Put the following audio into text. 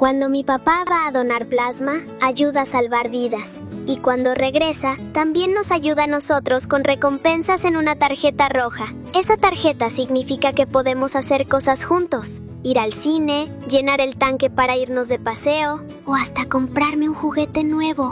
Cuando mi papá va a donar plasma, ayuda a salvar vidas. Y cuando regresa, también nos ayuda a nosotros con recompensas en una tarjeta roja. Esa tarjeta significa que podemos hacer cosas juntos. Ir al cine, llenar el tanque para irnos de paseo o hasta comprarme un juguete nuevo.